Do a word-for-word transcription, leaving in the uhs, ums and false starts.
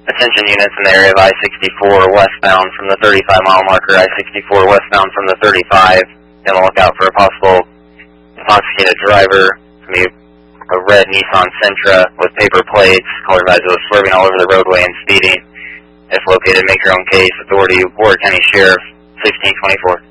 Attention units in the area of I sixty-four westbound from the thirty-five mile marker, I sixty-four westbound from the thirty-five. Be on the lookout for a possible intoxicated driver. It's going to be a red Nissan Sentra with paper plates. Caller advised was swerving all over the roadway and speeding. If located, make your own case. Authority, Warwick County Sheriff, sixteen twenty-four.